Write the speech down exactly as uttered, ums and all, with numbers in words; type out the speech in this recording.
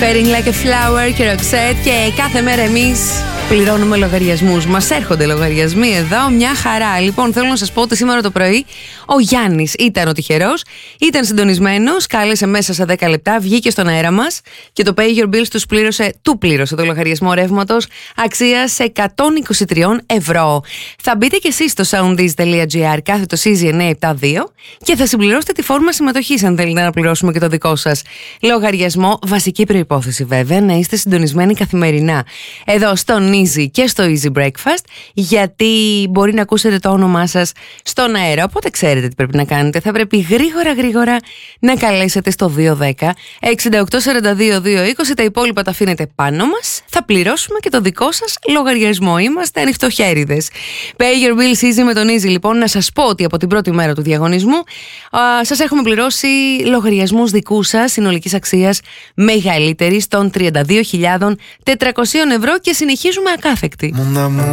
Fading Like a Flower και Roxette. Και κάθε μέρα εμείς πληρώνουμε λογαριασμούς. Μας έρχονται λογαριασμοί εδώ, μια χαρά. Λοιπόν, θέλω να σας πω ότι σήμερα το πρωί ο Γιάννης ήταν ο τυχερός, ήταν συντονισμένος, κάλεσε μέσα σε δέκα λεπτά, βγήκε στον αέρα μας και το Pay Your Bills τους πλήρωσε, του πλήρωσε το λογαριασμό ρεύματος αξίας εκατόν είκοσι τρία ευρώ. Θα μπείτε και εσείς στο soundis.gr κάθετο Easy εννιακόσια εβδομήντα δύο και θα συμπληρώσετε τη φόρμα συμμετοχής αν θέλετε να πληρώσουμε και το δικό σας λογαριασμό. Βασική προϋπόθεση βέβαια να είστε συντονισμένοι καθημερινά εδώ στον Easy και στο Easy Breakfast, γιατί μπορεί να ακούσετε το όνομά σας στον αέρα. Οπότε ξέρετε τι πρέπει να κάνετε. Θα πρέπει γρήγορα γρήγορα να καλέσετε στο δύο ένα μηδέν εξήντα οκτώ σαράντα δύο δύο είκοσι. Τα υπόλοιπα τα αφήνετε πάνω μας. Θα πληρώσουμε και το δικό σας λογαριασμό. Είμαστε ανοιχτοχέριδες. Pay Your Bills Easy με τον Easy. Λοιπόν, να σας πω ότι από την πρώτη μέρα του διαγωνισμού α, σας έχουμε πληρώσει λογαριασμούς δικούς σας συνολικής αξίας μεγαλύτερης των τριάντα δύο χιλιάδες τετρακόσια ευρώ και συνεχίζουμε ακάθεκτοι.